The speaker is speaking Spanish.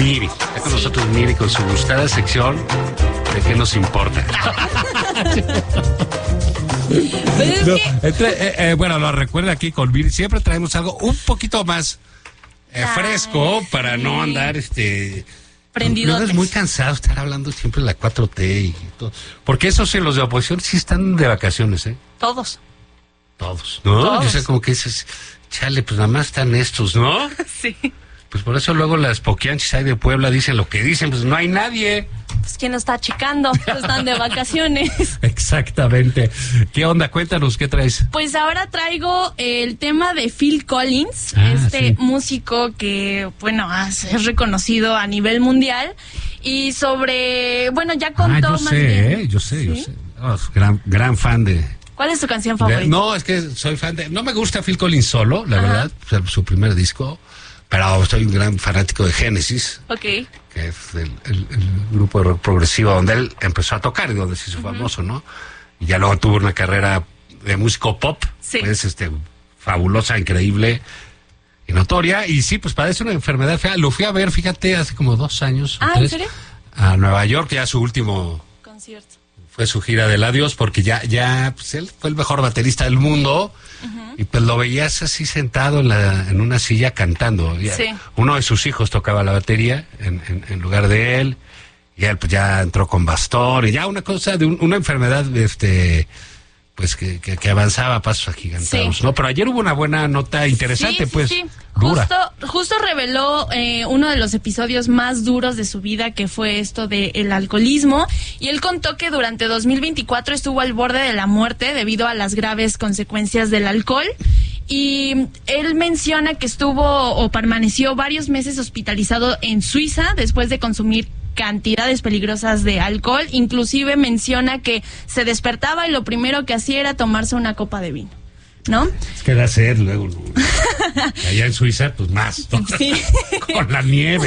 Miri. Está con nosotros Miri con su gustada sección de qué nos importa. Bueno, lo recuerda aquí con Miri. Siempre traemos algo un poquito más fresco para no andar prendidos. Es muy cansado estar hablando siempre de la 4T y todo. Porque esos sí, los de oposición sí están de vacaciones, ¿eh? Todos. ¿No? Todos. Yo sé como que dices, chale, pues nada más están estos, ¿no? Sí. Pues por eso luego las poquianchis ahí de Puebla dicen lo que dicen, pues no hay nadie. Pues quién lo está checando, están de vacaciones. Exactamente. ¿Qué onda? Cuéntanos, ¿qué traes? Pues ahora traigo el tema de Phil Collins, sí. músico que, bueno, es reconocido a nivel mundial. Y sobre, bueno, ya contó más bien. Yo sé. ¿Sí? Oh, gran fan de... ¿Cuál es tu canción favorita? No, es que soy fan de... No me gusta Phil Collins solo, la verdad, su primer disco, pero soy un gran fanático de Genesis. Ok. Que es el grupo de rock progresivo donde él empezó a tocar y donde se hizo famoso, ¿no? Y ya luego tuvo una carrera de músico pop, pues fabulosa, increíble y notoria. Y sí, pues padece una enfermedad fea. Lo fui a ver, fíjate, hace como 2 años. ¿En serio? A Nueva York, ya su último concierto. Fue su gira del adiós, porque ya pues él fue el mejor baterista del mundo. Y pues lo veías así sentado en una silla cantando. Sí. Uno de sus hijos tocaba la batería en lugar de él, y él pues ya entró con bastón, y ya una cosa de una enfermedad pues que avanzaba a pasos agigantados, ¿no? Pero ayer hubo una buena nota interesante, dura. Justo reveló uno de los episodios más duros de su vida, que fue esto del alcoholismo, y él contó que durante 2024 estuvo al borde de la muerte debido a las graves consecuencias del alcohol. Y él menciona que permaneció varios meses hospitalizado en Suiza después de consumir cantidades peligrosas de alcohol. Inclusive menciona que se despertaba y lo primero que hacía era tomarse una copa de vino, ¿no? Es que da sed luego, ¿no? Allá en Suiza, pues más, ¿no? Sí. Con la nieve.